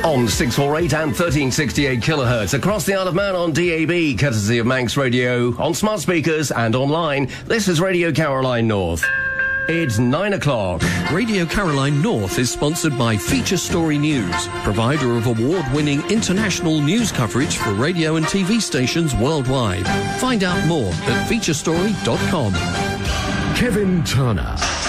On 648 and 1368 kilohertz across the Isle of Man on DAB, courtesy of Manx Radio, on smart speakers and online. This is Radio Caroline North. It's 9 o'clock. Radio Caroline North is sponsored by Feature Story News, provider of award-winning international news coverage for radio and TV stations worldwide. Find out more at featurestory.com. Kevin Turner.